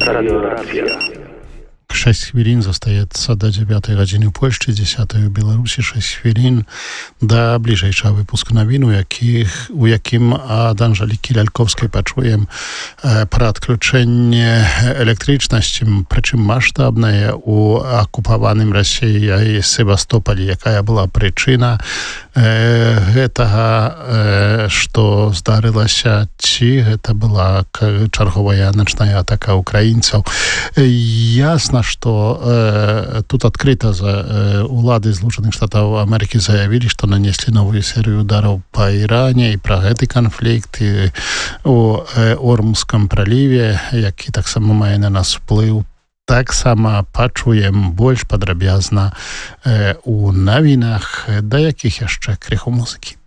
Радиорация. 6 хвілін застаецца до 9 гадзіны ў Польшчы, 10 у Беларусі, 6 хвілін да бліжэйшага выпуску навін, у якім ад Анжелікі Ляльковскай пачуем пра адключэнне электрычнасці, прычым маштабнае у акупаваным Расіяй Севастополі, якая была прычына гэтага, што здарылася, ці гэта была чарговая начная атака украінцаў. Ясна, что тут открыто улады Злучаных Штатаў Америки заявили, что нанесли новую серию ударов по Иране, и про гэты конфликт, и у Ормузском проливе, які таксама мае на нас вплыў. Таксама пачуем больш падрабязна у навінах, да якіх яшчэ крыху музыкі.